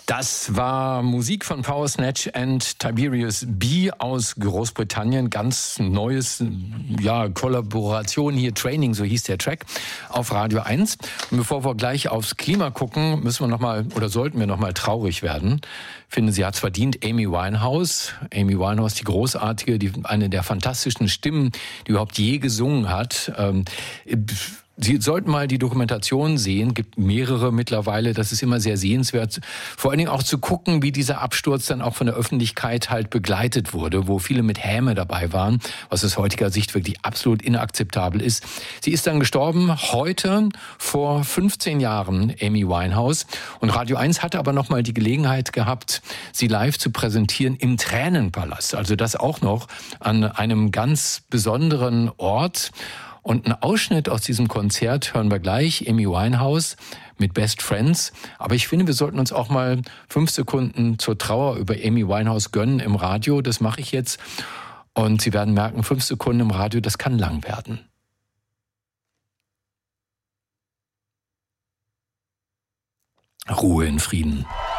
Das war Musik von Power Snatch and Tiberius B. aus Großbritannien. Ganz neues, Kollaboration hier, Training, so hieß der Track, auf Radio 1. Und bevor wir gleich aufs Klima gucken, sollten wir noch mal traurig werden. Ich finde, sie hat es verdient. Amy Winehouse, die großartige, eine der fantastischen Stimmen, die überhaupt je gesungen hat. Sie sollten mal die Dokumentation sehen, gibt mehrere mittlerweile, das ist immer sehr sehenswert. Vor allen Dingen auch zu gucken, wie dieser Absturz dann auch von der Öffentlichkeit halt begleitet wurde, wo viele mit Häme dabei waren, was aus heutiger Sicht wirklich absolut inakzeptabel ist. Sie ist dann gestorben heute vor 15 Jahren, Amy Winehouse. Und Radio 1 hatte aber noch mal die Gelegenheit gehabt, sie live zu präsentieren im Tränenpalast. Also das auch noch an einem ganz besonderen Ort. Und einen Ausschnitt aus diesem Konzert hören wir gleich, Amy Winehouse mit Best Friends. Aber ich finde, wir sollten uns auch mal 5 Sekunden zur Trauer über Amy Winehouse gönnen im Radio. Das mache ich jetzt. Und Sie werden merken, 5 Sekunden im Radio, das kann lang werden. Ruhe in Frieden.